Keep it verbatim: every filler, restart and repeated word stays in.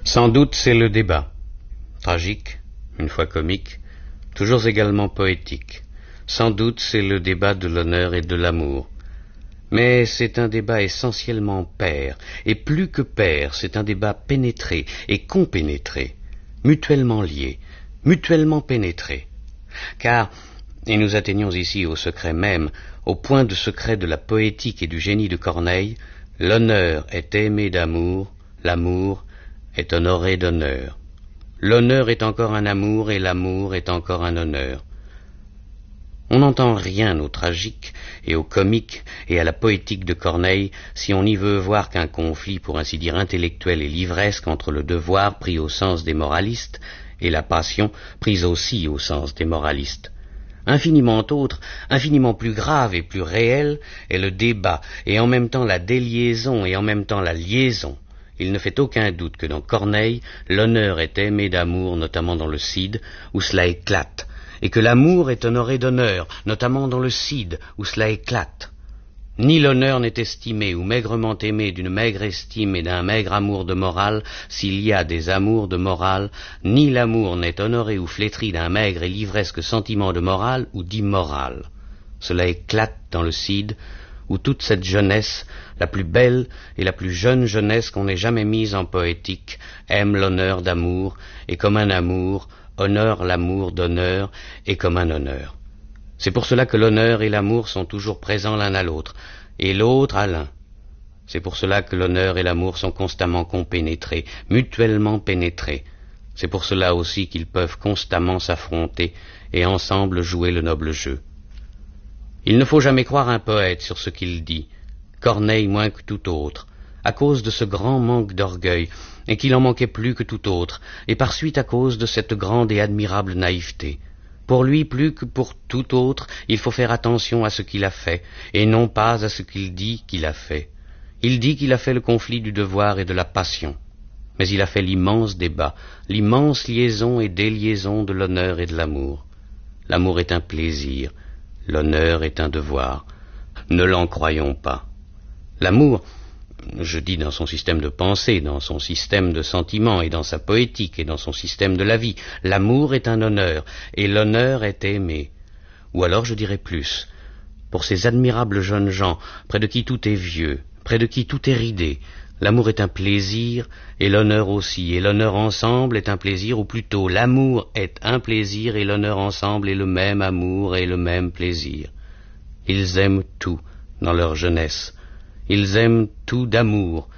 Sans doute c'est le débat, tragique, une fois comique, toujours également poétique. Sans doute c'est le débat de l'honneur et de l'amour. Mais c'est un débat essentiellement pair, et plus que pair, c'est un débat pénétré et compénétré, mutuellement lié, mutuellement pénétré. Car, et nous atteignons ici au secret même, au point de secret de la poétique et du génie de Corneille, l'honneur est aimé d'amour, l'amour est honoré d'honneur. L'honneur est encore un amour et l'amour est encore un honneur. On n'entend rien au tragique et au comique et à la poétique de Corneille si on n'y veut voir qu'un conflit, pour ainsi dire intellectuel et livresque, entre le devoir pris au sens des moralistes et la passion prise aussi au sens des moralistes. Infiniment autre, infiniment plus grave et plus réel est le débat et en même temps la déliaison et en même temps la liaison. Il ne fait aucun doute que dans Corneille, l'honneur est aimé d'amour, notamment dans le Cid, où cela éclate, et que l'amour est honoré d'honneur, notamment dans le Cid, où cela éclate. Ni l'honneur n'est estimé ou maigrement aimé d'une maigre estime et d'un maigre amour de morale s'il y a des amours de morale, ni l'amour n'est honoré ou flétri d'un maigre et livresque sentiment de morale ou d'immoral. Cela éclate dans le Cid, où toute cette jeunesse, la plus belle et la plus jeune jeunesse qu'on ait jamais mise en poétique, aime l'honneur d'amour, et comme un amour, honore l'amour d'honneur, et comme un honneur. C'est pour cela que l'honneur et l'amour sont toujours présents l'un à l'autre, et l'autre à l'un. C'est pour cela que l'honneur et l'amour sont constamment compénétrés, mutuellement pénétrés. C'est pour cela aussi qu'ils peuvent constamment s'affronter et ensemble jouer le noble jeu. Il ne faut jamais croire un poète sur ce qu'il dit, Corneille moins que tout autre, à cause de ce grand manque d'orgueil, et qu'il en manquait plus que tout autre, et par suite à cause de cette grande et admirable naïveté. Pour lui, plus que pour tout autre, il faut faire attention à ce qu'il a fait, et non pas à ce qu'il dit qu'il a fait. Il dit qu'il a fait le conflit du devoir et de la passion, mais il a fait l'immense débat, l'immense liaison et déliaison de l'honneur et de l'amour. L'amour est un plaisir, l'honneur est un devoir. Ne l'en croyons pas. L'amour, je dis dans son système de pensée, dans son système de sentiments et dans sa poétique et dans son système de la vie, l'amour est un honneur, et l'honneur est aimé. Ou alors je dirais plus, pour ces admirables jeunes gens, près de qui tout est vieux, près de qui tout est ridé, l'amour est un plaisir, et l'honneur aussi, et l'honneur ensemble est un plaisir, ou plutôt l'amour est un plaisir, et l'honneur ensemble est le même amour et le même plaisir. Ils aiment tout dans leur jeunesse. Ils aiment tout d'amour,